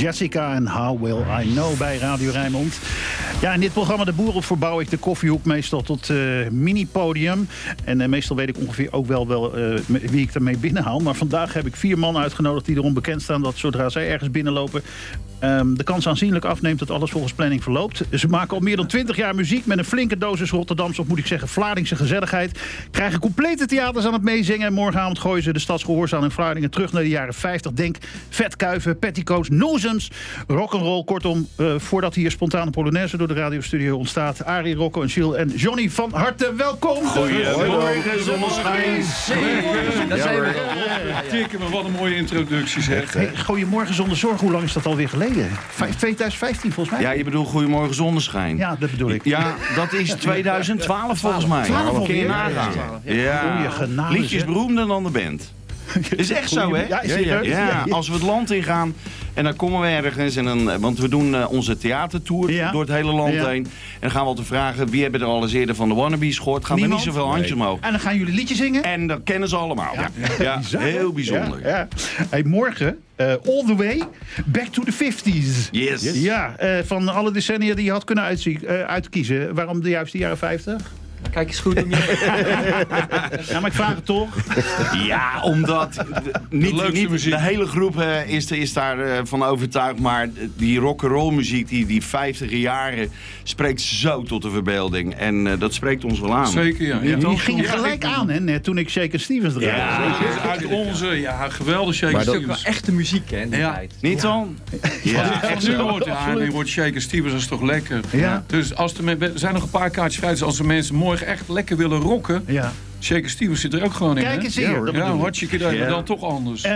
Jessica en How Will I Know bij Radio Rijnmond. Ja, in dit programma De Boer op verbouw ik de koffiehoek meestal tot mini-podium. En meestal weet ik ongeveer ook wel wie ik daarmee binnenhaal. Maar vandaag heb ik 4 mannen uitgenodigd die erom bekend staan dat zodra zij ergens binnenlopen de kans aanzienlijk afneemt dat alles volgens planning verloopt. Ze maken al meer dan 20 jaar muziek met een flinke dosis Rotterdamse, of moet ik zeggen Vlaardingse gezelligheid. Krijgen complete theaters aan het meezingen en morgenavond gooien ze de stadsgehoorzaal in Vlaardingen terug naar de jaren 50. Denk vetkuiven, petticoats, nozems, rock'n'roll. Kortom, voordat hier spontane polonaise door de radiostudio ontstaat. Arie, Rocco en Gilles en Johnny, van harte welkom. Goedemorgen, zonneschijn. Daar zijn we. Tikken me, wat een mooie introductie zeg. Hey, Goedemorgen zonder zorg, hoe lang is dat alweer geleden? 2015 volgens mij? Ja, je bedoelt Goedemorgen zonneschijn. Ja, dat bedoel ik. Ja, dat is 2012 volgens mij. 12 Kun je nagaan. Ja, liedjes beroemder dan de band. Is echt zo, hè? Ja, als we het land ingaan en dan komen we ergens. En dan, want we doen onze theatertour door het hele land heen. En dan gaan we altijd vragen, wie hebben er al eens eerder van de Wannabes gehoord? Gaan er niet zoveel handjes omhoog. En dan gaan jullie liedjes zingen? En dat kennen ze allemaal. Ja, heel bijzonder. Ja. Hey, morgen, all the way, back to the 50s. Yes. Ja, van alle decennia die je had kunnen uitkiezen. Waarom juist de jaren 50? Kijk eens goed om je. Ja, maar ik vraag het toch. Ja, omdat niet de hele groep is daar van overtuigd. Maar die rock'n'roll muziek, die 50 jaren, spreekt zo tot de verbeelding. En dat spreekt ons wel aan. Zeker, ja. Die gingen gelijk aan, hè, net toen ik Shaker Stevens draaide. Ja, uit onze, geweldig Shaker Stevens. Maar dat is ook wel echte muziek, hè, in die tijd. Niet dan? Als nu hoort Shaker Stevens, dat is toch lekker. Ja. Dus er zijn nog een paar kaartjes vrij. Dus als de mensen morgen echt lekker willen rocken. Ja. Shaker Stevens zit er ook gewoon in. Kijk eens hier. Ja, hartstikke idee, maar dan toch anders.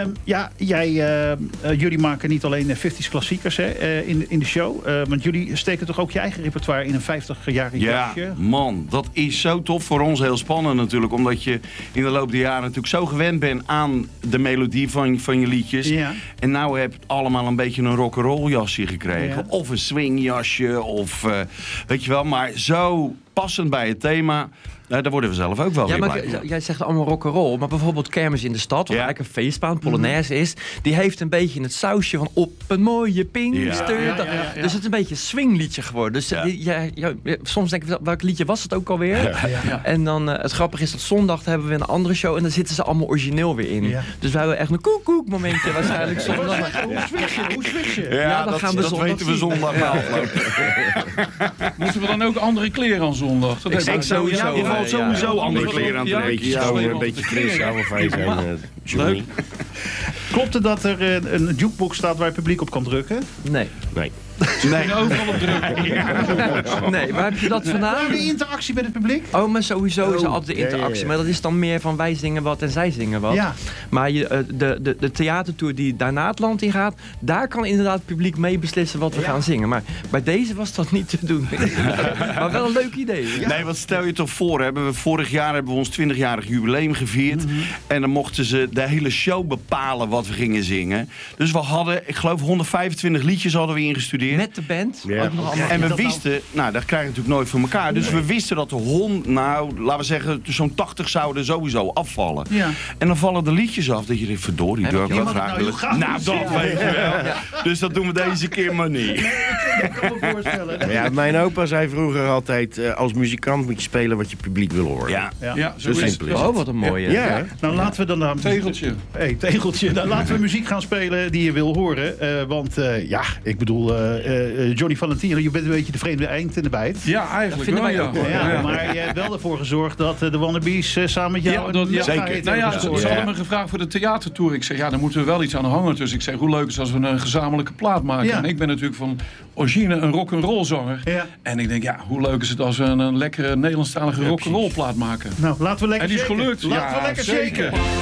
Jullie maken niet alleen 50's klassiekers in de show. Want jullie steken toch ook je eigen repertoire in een 50-jarig jasje? Ja, man, dat is zo tof. Voor ons heel spannend natuurlijk. Omdat je in de loop der jaren natuurlijk zo gewend bent aan de melodie van je liedjes. Ja. En nou heb je allemaal een beetje een rock'n'roll jasje gekregen. Ja. Of een swingjasje. Of weet je wel, maar zo passend bij het thema. Daar worden we zelf ook wel weer blij van. Jij zegt allemaal rock'n'roll, maar bijvoorbeeld Kermis in de Stad, wat eigenlijk een feestbaan, Polonaise is, die heeft een beetje het sausje van op een mooie Pinkster. Ja. Dus het is een beetje een swingliedje geworden. Dus soms denk ik, welk liedje was het ook alweer? Ja. En dan, het grappige is dat zondag hebben we een andere show en daar zitten ze allemaal origineel weer in. Ja. Dus wij hebben echt een koek momentje waarschijnlijk zondag. Hoe switch je? Ja, dan gaan we dat weten we zondag wel. Moeten we dan ook andere kleren aan zondag? Dat ik sowieso. Sowieso andere kleren aan te trekken. Een beetje fris, oude vijf en Johnny. Klopt het dat er een jukebox staat waar je publiek op kan drukken? Nee. Nee, overal op druk. Nee, waar heb je dat vandaan? Die interactie met het publiek? Oh, maar sowieso is er altijd de interactie. Maar dat is dan meer van wij zingen wat en zij zingen wat. Ja. Maar de theatertour die daarna het land in gaat, daar kan inderdaad het publiek mee beslissen wat we gaan zingen. Maar bij deze was dat niet te doen. Maar wel een leuk idee. Ja. Nee, wat stel je toch voor? Vorig jaar hebben we ons 20-jarig jubileum gevierd. Mm-hmm. En dan mochten ze de hele show bepalen wat we gingen zingen. Dus we hadden, ik geloof 125 liedjes hadden we ingestudeerd. Met de band. Ja. Ook nog en we wisten, dat krijg je natuurlijk nooit voor elkaar. Dus we wisten dat er laten we zeggen, zo'n 80 zouden sowieso afvallen. Ja. En dan vallen de liedjes af. Dat je denkt, verdorie, ik wil wat graag willen. Nou, dat weet je wel. Ja. Dus dat doen we deze keer maar niet. Ik kan me voorstellen. Ja, mijn opa zei vroeger altijd, als muzikant moet je spelen wat je publiek wil horen. Ja, zo simpel is het. Oh, wat een mooie. Ja. Nou, laten we dan tegeltje. Tegeltje. Nou, laten we muziek gaan spelen die je wil horen. Want ik bedoel, Johnny Valentino, je bent een beetje de vreemde eind in de bijt. Ja, eigenlijk wel. Wij ook. Ja, maar je hebt wel ervoor gezorgd dat de Wannabes samen met jou... zeker. Nou ja, ze hadden me gevraagd voor de theatertour. Ik zeg, dan moeten we wel iets aan hangen. Dus ik zeg, hoe leuk is het als we een gezamenlijke plaat maken. Ja. En ik ben natuurlijk van origine een rock'n'roll zanger. Ja. En ik denk, hoe leuk is het als we een lekkere Nederlandstalige rock'n'roll plaat maken. Nou, laten we lekker en die is gelukt. Laten we lekker shaken.